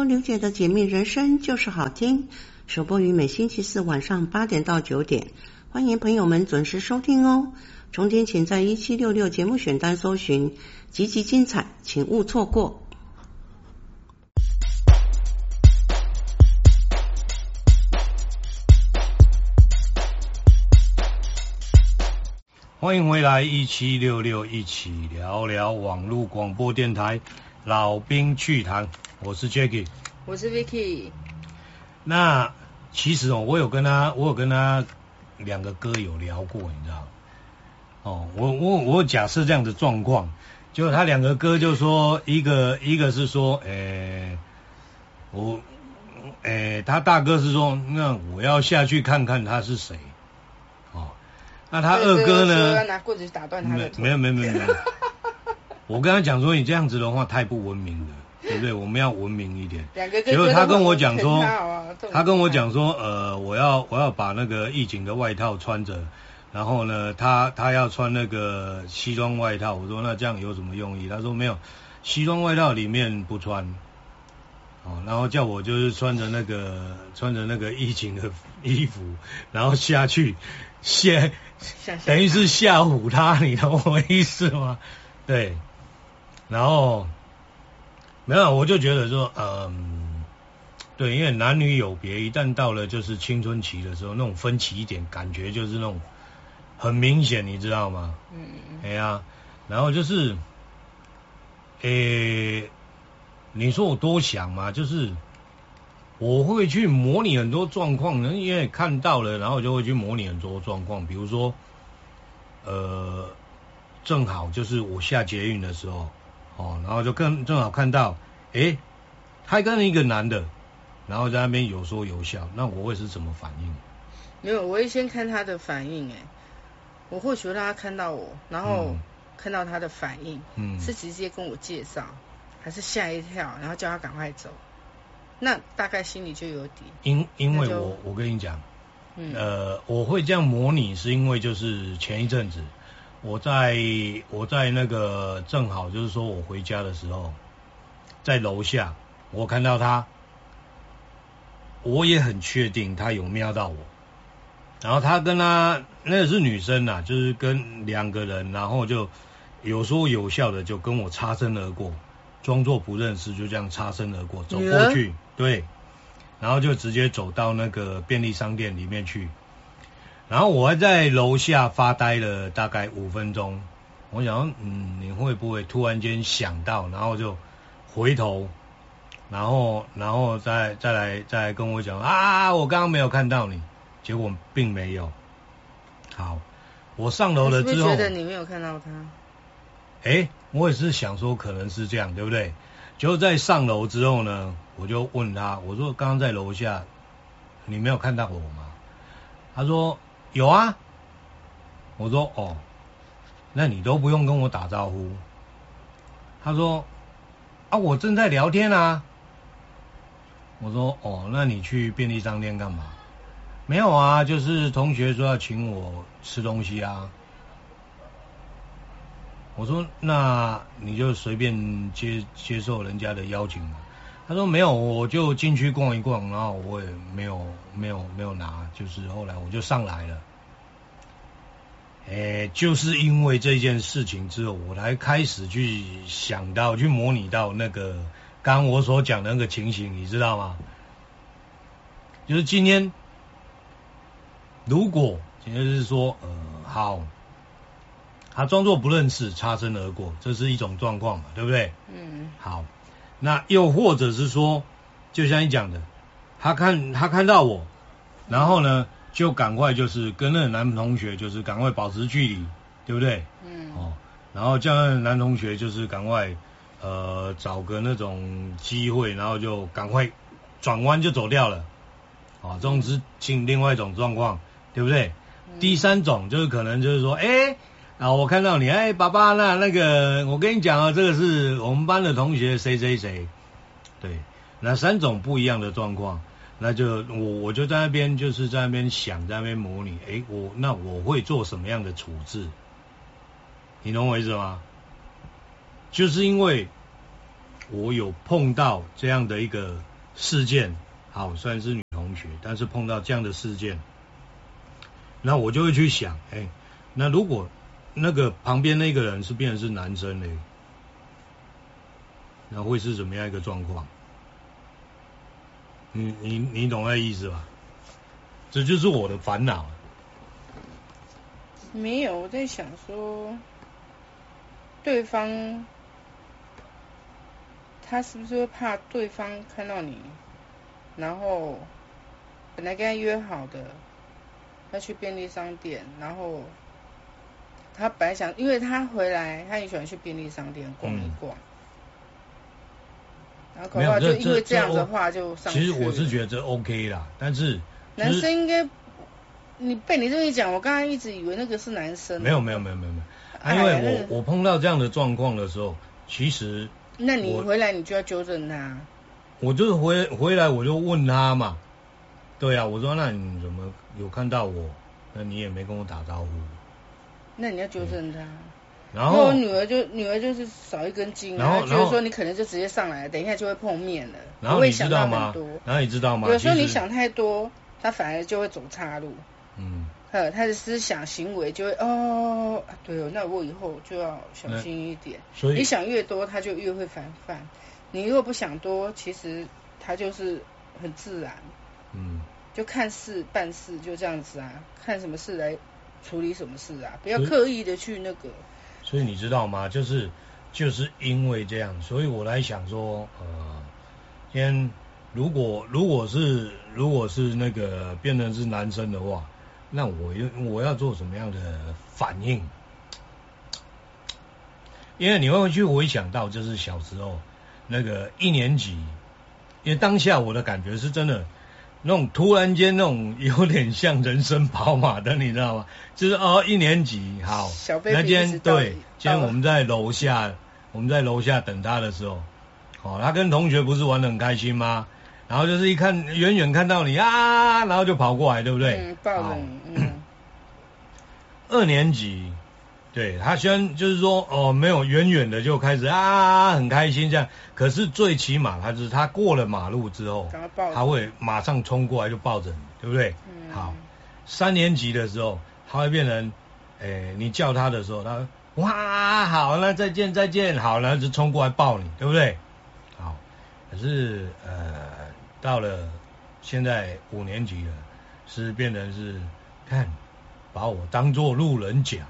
说，刘姐的解密人生就是好听，首播于每星期四晚上8点到9点，欢迎朋友们准时收听哦。重听请在1766节目选单搜寻，集集精彩，请勿错过。 欢迎回来1766，一起聊聊网络广播电台老兵趣谈，我是 Jackie， 我是 Vicky。 那其实我有跟他两个歌有聊过，你知道我假设这样的状况，就他两个歌就说一个是说他大哥是说那我要下去看看他是谁。那他二哥呢？ 要拿棍子去打断他的腿。 没有。我跟他讲说，你这样子的话太不文明了，对不对？我们要文明一点。结果他跟我讲说，我要把那个义警的外套穿着，然后呢，他要穿那个西装外套。我说那这样有什么用意？他说没有，西装外套里面不穿。然后叫我就是穿着那个义警的衣服，然后下去等于是吓唬他，你懂我意思吗？对，然后没有，我就觉得说，对，因为男女有别，一旦到了就是青春期的时候，那种分歧一点，感觉就是那种很明显，你知道吗？然后就是，你说我多想嘛，就是我会去模拟很多状况，因为看到了，然后就会去模拟很多状况，比如说，正好就是我下捷运的时候，然后就正好看到，他跟一个男的，然后在那边有说有笑，那我会是什么反应？ 没有，我会先看他的反应，我或许会让他看到我，然后看到他的反应，是直接跟我介绍。还是吓一跳，然后叫他赶快走，那大概心里就有底。 因为我跟你讲，我会这样模拟，是因为就是前一阵子我在那个正好就是说我回家的时候，在楼下我看到他，我也很确定他有瞄到我，然后他跟他那个是女生啊，就是跟两个人，然后就有说有笑的就跟我擦身而过。装作不认识，就这样擦身而过，走过去，对，然后就直接走到那个便利商店里面去，然后我还在楼下发呆了大概5分钟，我想你会不会突然间想到，然后就回头，然后再来跟我讲我刚刚没有看到你，结果并没有。好，我上楼了之后， 是不是觉得你没有看到他？ 我也是想说可能是这样，对不对？就在上楼之后呢，我就问他，我说刚刚在楼下你没有看到我吗？他说有啊。我说那你都不用跟我打招呼。他说我正在聊天啊。我说那你去便利商店干嘛？没有啊，就是同学说要请我吃东西啊。我说那你就随便接受人家的邀请嘛。他说没有，我就进去逛一逛，然后我也没有拿，就是后来我就上来了。就是因为这件事情之后，我才开始去想到去模拟到那个刚刚我所讲的那个情形，你知道吗？就是今天如果今天是说好。他装作不认识，擦身而过，这是一种状况嘛，对不对？好，那又或者是说，就像你讲的，他看到我，然后呢，就赶快就是跟那个男同学就是赶快保持距离，对不对？然后叫那个男同学就是赶快找个那种机会，然后就赶快转弯就走掉了。这种是另外一种状况，对不对？第三种就是可能就是说，我看到你，爸爸，那个，我跟你讲这个是我们班的同学谁谁谁，对，那3种不一样的状况，那就我就在那边就是在那边想，在那边模拟，我会做什么样的处置？你懂我意思吗？就是因为我有碰到这样的一个事件，好，虽然是女同学，但是碰到这样的事件，那我就会去想，那如果那个旁边那个人是变成是男生嘞，那会是怎么样一个状况？你懂那意思吧？这就是我的烦恼。 没有，我在想说，对方他是不是会怕对方看到你，然后本来跟他约好的要去便利商店，然后他本来想，因为他回来，他也喜欢去便利商店逛一逛。然后恐怕就因为这样的话就上去了。 其实我是觉得这 OK 啦，但是、 男生应该，你被你这么一讲，我刚刚一直以为那个是男生。 没有，因为我碰到这样的状况的时候，其实那你回来你就要纠正他。 我就是回来我就问他嘛，对啊，我说那你怎么有看到我？那你也没跟我打招呼。 那你要纠正他。 然后我女儿就是少一根筋啊，觉得说你可能就直接上来，等一下就会碰面了。 然后你知道吗？ 有时候你想太多，他反而就会走岔路。他的思想行为就会对哦，那我以后就要小心一点。所以你想越多，他就越会反犯。你如果不想多，其实他就是很自然。就看事办事就这样子啊，看什么事来处理什么事啊，不要刻意的去那个。 所以你知道吗？就是因为这样，所以我来想说，先如果是那个变成是男生的话，那我要做什么样的反应？因为你会去回想到，就是小时候那个1年级，因为当下我的感觉是真的。那种突然间那种有点像人生跑马灯，你知道吗？就是1年级好，那今天我们在楼下等他的时候，他跟同学不是玩得很开心吗？然后就是一看远远看到你啊，然后就跑过来，对不对？ 抱着你。 2年级，对他虽然就是说没有远远的就开始很开心这样，可是最起码他过了马路之后，他会马上冲过来就抱着你，对不对？好，3年级的时候他会变成，你叫他的时候，他哇好，那再见，好，然后就冲过来抱你，对不对？好，可是到了现在5年级了，是变成是看把我当作路人甲。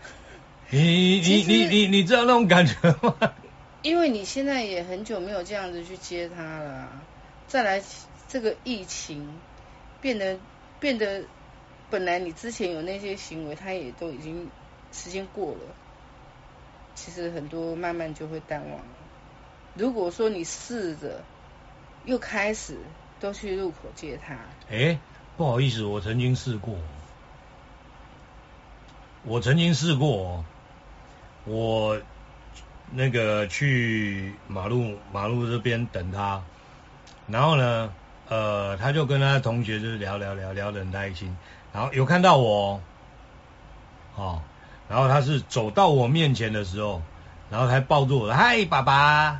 你知道那种感觉吗？ 因为你现在也很久没有这样子去接他了，再来这个疫情变得，本来你之前有那些行为，他也都已经时间过了，其实很多慢慢就会淡忘了。如果说你试着又开始都去路口接他， 不好意思，我曾经试过我那个去马路这边等他，然后呢，他就跟他同学就聊得很开心，然后有看到我，然后他是走到我面前的时候，然后还抱住我，嗨，爸爸，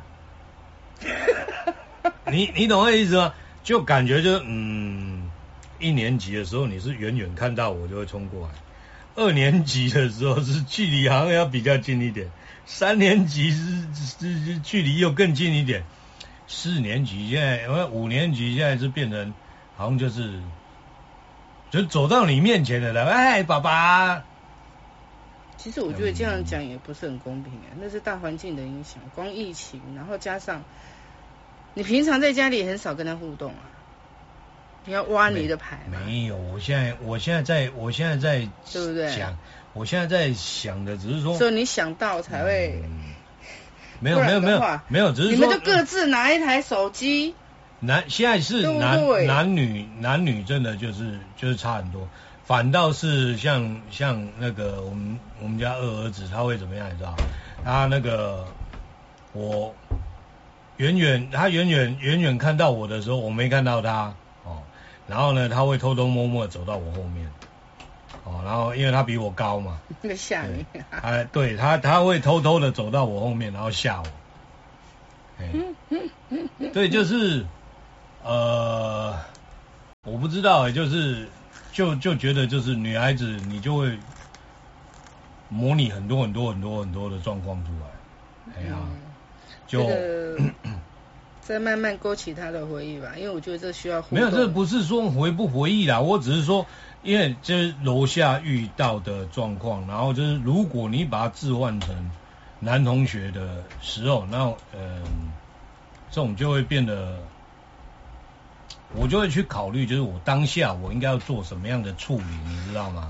你懂我意思吗？就感觉就1年级的时候你是远远看到我就会冲过来。2年级的时候是距离好像要比较近一点，3年级是距离又更近一点，4年级现在5年级现在是变成好像就走到你面前的了，爸爸。 其实我觉得这样讲也不是很公平那是大环境的影响，光疫情，然后加上你平常在家里也很少跟他互动啊。你要挖你的牌吗？ 没有，我现在在对不对？ 我现在在想的只是说， 所以你想到才会， 没有，只是说你们就各自拿一台手机。 现在是男女真的就是差很多，反倒是像那个我们家2儿子他会怎么样你知道？他那个我远远看到我的时候，我没看到他。然后呢，他会偷偷摸摸走到我后面，然后因为他比我高嘛， 会吓你。 对他会偷偷的走到我后面，然后吓我。对，就是我不知道就是就觉得就是女孩子你就会模拟很多的状况出来，哎呀，就再慢慢勾起他的回忆吧，因为我觉得这需要互动。 没有，这不是说回不回忆啦，我只是说，因为这是楼下遇到的状况，然后就是如果你把它置换成男同学的时候，那这种就会变得，我就会去考虑，就是我当下我应该要做什么样的处理，你知道吗？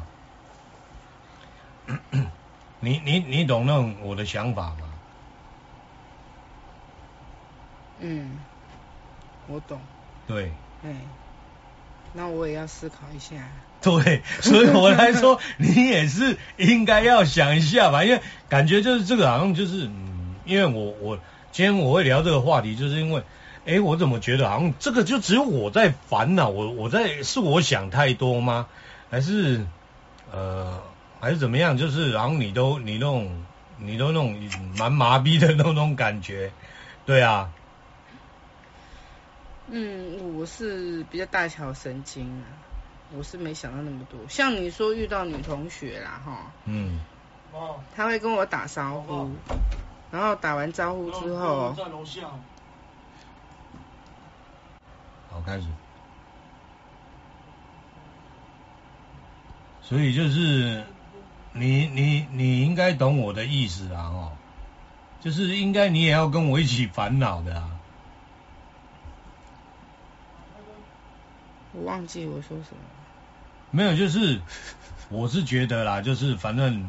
你懂那种我的想法吗？ 我懂。 对。 那我也要思考一下。 对，所以我来说，你也是应该要想一下吧，因为感觉就是这个好像就是因为我今天我会聊这个话题，就是因为我怎么觉得好像这个就只有我在烦恼，是我想太多吗？还是怎么样？就是好像你都那种蛮麻痹的那种感觉，对啊。 我是比较大条神经啊，我是没想到那么多。像你说遇到女同学啦，她会跟我打招呼，然后打完招呼之后， 在楼下。 好，开始。所以就是你应该懂我的意思啦，就是应该你也要跟我一起烦恼的啊。 我忘记我说什么。 没有，就是我是觉得啦，就是反正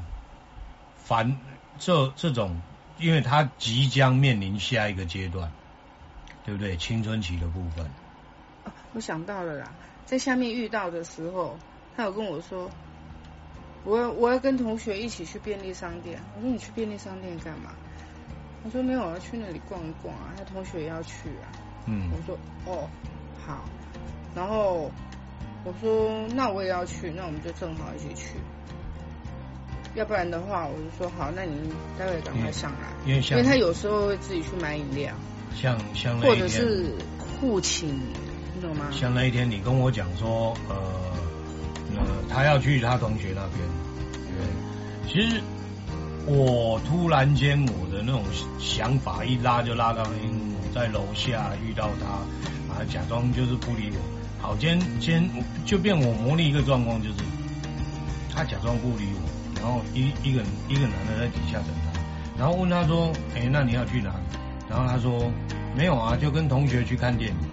这种，因为他即将面临下一个阶段，对不对？青春期的部分。 我想到了啦，在下面遇到的时候，他有跟我说，我要跟同学一起去便利商店。我说你去便利商店干嘛？他说没有，我要去那里逛一逛啊，他同学也要去啊。我说哦好。然后我说那我也要去，那我们就正好一起去。要不然的话，我就说好，那你待会赶快上来，因为他有时候会自己去买饮料，像那或者是互请，你懂吗？ 像那一天你跟我讲说，他要去他同学那边，对，其实我突然间我的那种想法一拉就拉到我在楼下遇到他，假装就是不理我。好，今天就变我模拟一个状况，就是他假装不理我，然后一个男的在底下等他，然后问他说，那你要去哪里？然后他说没有啊，就跟同学去看电影。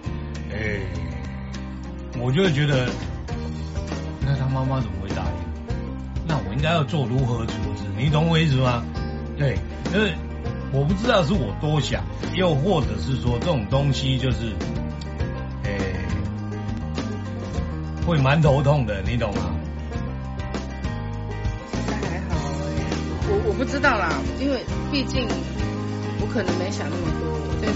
我就会觉得，那他妈妈怎么会答应？那我应该要做如何处置？你懂我意思吗？对，因为我不知道是我多想，又或者是说这种东西就是，会蛮头痛的，你懂吗？ 其实还好我不知道啦，因为毕竟我可能没想那么多。